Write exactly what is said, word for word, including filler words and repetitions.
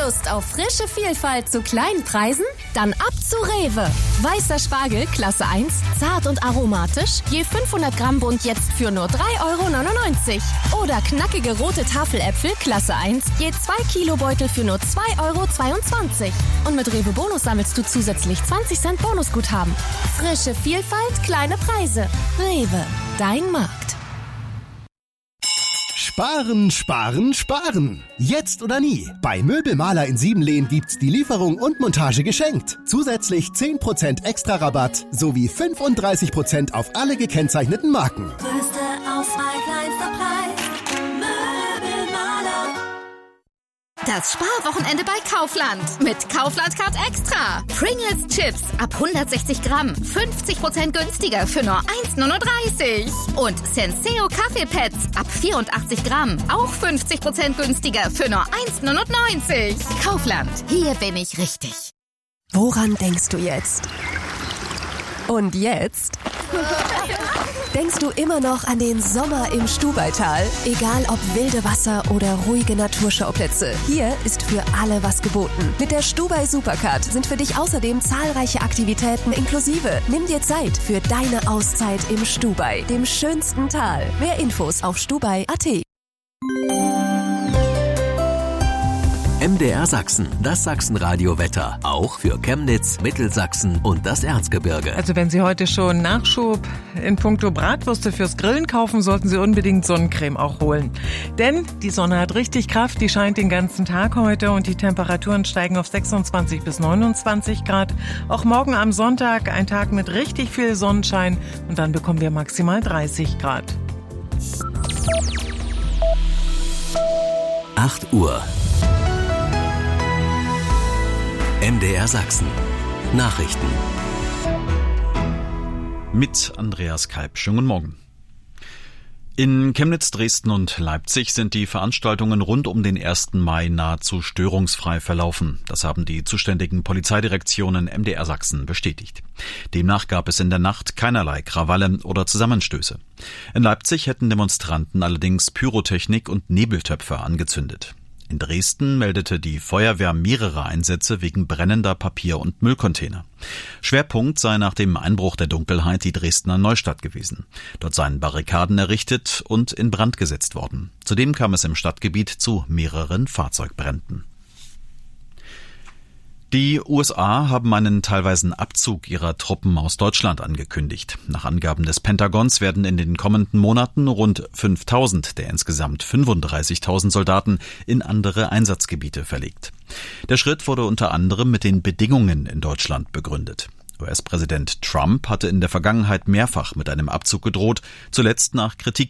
Lust auf frische Vielfalt zu kleinen Preisen? Dann ab zu Rewe. Weißer Spargel, Klasse eins, zart und aromatisch, je fünfhundert Gramm Bund jetzt für nur drei Euro neunundneunzig. Oder knackige rote Tafeläpfel, Klasse eins, je zwei Kilo Beutel für nur zwei Euro zweiundzwanzig. Und mit Rewe Bonus sammelst du zusätzlich zwanzig Cent Bonusguthaben. Frische Vielfalt, kleine Preise. Rewe, dein Markt. Sparen, sparen, sparen. Jetzt oder nie. Bei Möbelmaler in Siebenlehn gibt's die Lieferung und Montage geschenkt. Zusätzlich zehn Prozent extra Rabatt sowie fünfunddreißig Prozent auf alle gekennzeichneten Marken. Größte Auswahl, kleinster Preis. Möbelmaler. Das Sparwochenende bei Kaufland. Mit Kaufland Card Extra. Pringles Chips ab hundertsechzig Gramm. fünfzig Prozent günstiger für nur eins neununddreißig. Und Senseo Kaffeepads ab vierundachtzig Gramm. Auch fünfzig Prozent günstiger für nur eins neunundneunzig. Kaufland. Hier bin ich richtig. Woran denkst du jetzt? Und jetzt? Denkst du immer noch an den Sommer im Stubaital? Egal ob wilde Wasser oder ruhige Naturschauplätze, hier ist für alle was geboten. Mit der Stubai Supercard sind für dich außerdem zahlreiche Aktivitäten inklusive. Nimm dir Zeit für deine Auszeit im Stubai, dem schönsten Tal. Mehr Infos auf stubai punkt at. M D R Sachsen, das Sachsenradio-Wetter. Auch für Chemnitz, Mittelsachsen und das Erzgebirge. Also wenn Sie heute schon Nachschub in puncto Bratwürste fürs Grillen kaufen, sollten Sie unbedingt Sonnencreme auch holen. Denn die Sonne hat richtig Kraft, die scheint den ganzen Tag heute und die Temperaturen steigen auf sechsundzwanzig bis neunundzwanzig Grad. Auch morgen am Sonntag ein Tag mit richtig viel Sonnenschein und dann bekommen wir maximal dreißig Grad. acht Uhr. M D R Sachsen. Nachrichten. Mit Andreas Kalb. Schönen guten Morgen. In Chemnitz, Dresden und Leipzig sind die Veranstaltungen rund um den ersten Mai nahezu störungsfrei verlaufen. Das haben die zuständigen Polizeidirektionen M D R Sachsen bestätigt. Demnach gab es in der Nacht keinerlei Krawalle oder Zusammenstöße. In Leipzig hätten Demonstranten allerdings Pyrotechnik und Nebeltöpfe angezündet. In Dresden meldete die Feuerwehr mehrere Einsätze wegen brennender Papier- und Müllcontainer. Schwerpunkt sei nach dem Einbruch der Dunkelheit die Dresdner Neustadt gewesen. Dort seien Barrikaden errichtet und in Brand gesetzt worden. Zudem kam es im Stadtgebiet zu mehreren Fahrzeugbränden. Die U S A haben einen teilweisen Abzug ihrer Truppen aus Deutschland angekündigt. Nach Angaben des Pentagons werden in den kommenden Monaten rund fünftausend der insgesamt fünfunddreißigtausend Soldaten in andere Einsatzgebiete verlegt. Der Schritt wurde unter anderem mit den Bedingungen in Deutschland begründet. U S-Präsident Trump hatte in der Vergangenheit mehrfach mit einem Abzug gedroht, zuletzt nach Kritik